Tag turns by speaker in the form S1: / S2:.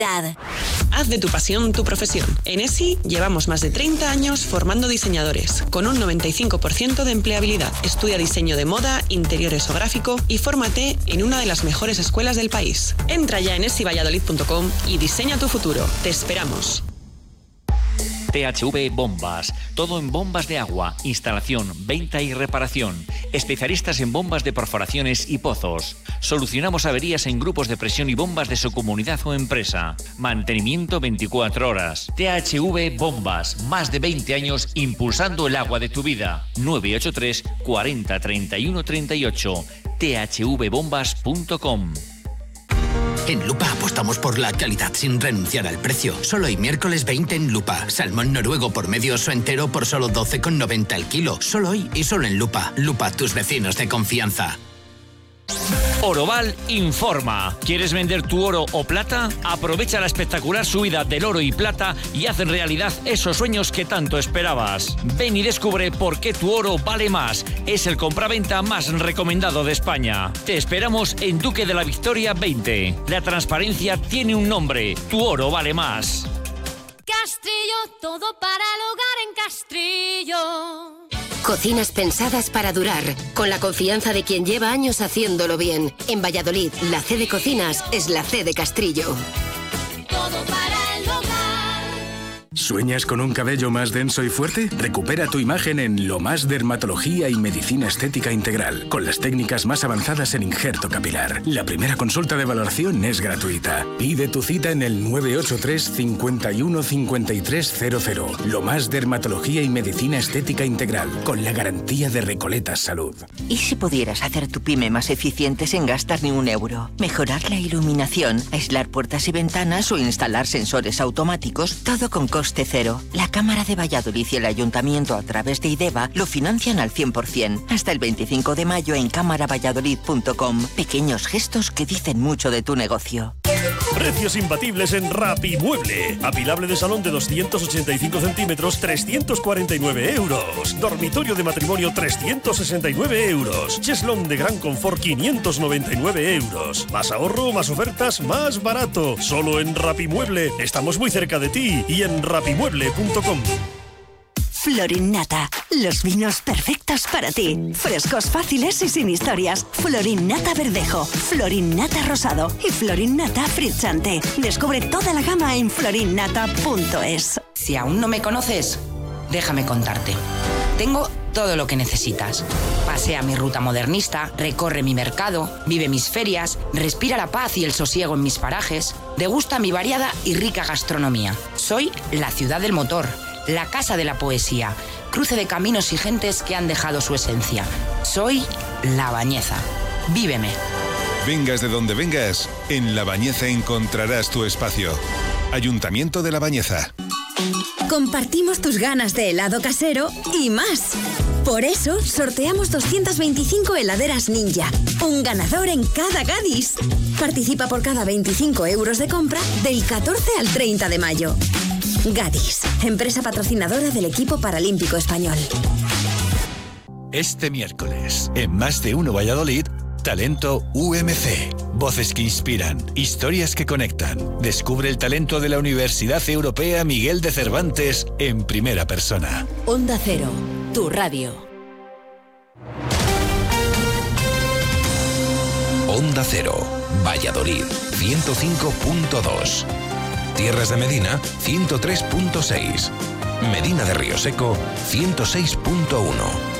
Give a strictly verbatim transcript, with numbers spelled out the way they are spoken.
S1: Haz de tu pasión tu profesión. En ESI llevamos más de treinta años formando diseñadores, con un noventa y cinco por ciento de empleabilidad. Estudia diseño de moda, interiores o gráfico y fórmate en una de las mejores escuelas del país. Entra ya en esi valladolid punto com y diseña tu futuro. Te esperamos.
S2: T H V Bombas. Todo en bombas de agua, instalación, venta y reparación. Especialistas en bombas de perforaciones y pozos. Solucionamos averías en grupos de presión y bombas de su comunidad o empresa. Mantenimiento veinticuatro horas. T H V Bombas. Más de veinte años impulsando el agua de tu vida. nueve ocho tres, cuarenta, treinta y uno, treinta y ocho. t h v bombas punto com.
S3: En Lupa apostamos por la calidad sin renunciar al precio. Solo hoy miércoles veinte en Lupa. Salmón noruego por medio oso entero por solo doce con noventa el kilo. Solo hoy y solo en Lupa. Lupa, tus vecinos de confianza.
S2: Oroval informa. ¿Quieres vender tu oro o plata? Aprovecha la espectacular subida del oro y plata y haz realidad esos sueños que tanto esperabas. Ven y descubre por qué tu oro vale más. Es el compraventa más recomendado de España. Te esperamos en Duque de la Victoria veinte. La transparencia tiene un nombre. Tu oro vale más.
S4: Castrillo, todo para el hogar en Castrillo.
S5: Cocinas pensadas para durar, con la confianza de quien lleva años haciéndolo bien. En Valladolid, la C de Cocinas es la C de Castrillo.
S4: Todo para el hogar.
S6: ¿Sueñas con un cabello más denso y fuerte? Recupera tu imagen en Lo Más Dermatología y Medicina Estética Integral, con las técnicas más avanzadas en injerto capilar. La primera consulta de valoración es gratuita. Pide tu cita en el nueve ocho tres, cincuenta y uno, cincuenta y tres cero cero. Lo Más Dermatología y Medicina Estética Integral, con la garantía de Recoletas Salud.
S7: ¿Y si pudieras hacer tu pyme más eficiente sin gastar ni un euro? Mejorar la iluminación, aislar puertas y ventanas o instalar sensores automáticos, todo con coste cero. La Cámara de Valladolid y el Ayuntamiento a través de IDEVA lo financian al cien por ciento. Hasta el veinticinco de mayo en cámara valladolid punto com. Pequeños gestos que dicen mucho de tu negocio.
S8: Precios imbatibles en Rapimueble. Apilable de salón de doscientos ochenta y cinco centímetros, trescientos cuarenta y nueve euros. Dormitorio de matrimonio, trescientos sesenta y nueve euros. Cheslón de gran confort, quinientos noventa y nueve euros. Más ahorro, más ofertas, más barato. Solo en Rapimueble. Estamos muy cerca de ti y en rapimueble punto com.
S9: Florinnata, los vinos perfectos para ti. Frescos, fáciles y sin historias. Florinnata Verdejo, Florinnata Rosado y Florinnata Frizzante. Descubre toda la gama en florinnata punto es.
S10: Si aún no me conoces, déjame contarte. Tengo todo lo que necesitas. Pasea mi ruta modernista, recorre mi mercado, vive mis ferias, respira la paz y el sosiego en mis parajes, degusta mi variada y rica gastronomía. Soy la ciudad del motor, la casa de la poesía, cruce de caminos y gentes que han dejado su esencia. Soy La Bañeza. Víveme.
S11: Vengas de donde vengas, en La Bañeza encontrarás tu espacio. Ayuntamiento de La Bañeza.
S12: Compartimos tus ganas de helado casero y más. Por eso sorteamos doscientas veinticinco heladeras Ninja, un ganador en cada Gadis. Participa por cada veinticinco euros de compra del catorce al treinta de mayo. Gadis, empresa patrocinadora del equipo paralímpico español.
S13: Este miércoles, en Más de Uno Valladolid, Talento U M C. Voces que inspiran, historias que conectan. Descubre el talento de la Universidad Europea Miguel de Cervantes en primera persona.
S12: Onda Cero, tu radio.
S14: Onda Cero, Valladolid, ciento cinco punto dos. Tierras de Medina, ciento tres punto seis. Medina de Río Seco, ciento seis punto uno.